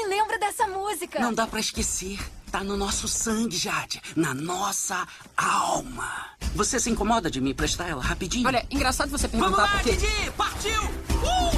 me lembro dessa música. Não dá pra esquecer. Tá no nosso sangue, Jade. Na nossa alma. Você se incomoda de me emprestar ela rapidinho? Olha, engraçado você perguntar Vamos lá, porque... Didi! Partiu!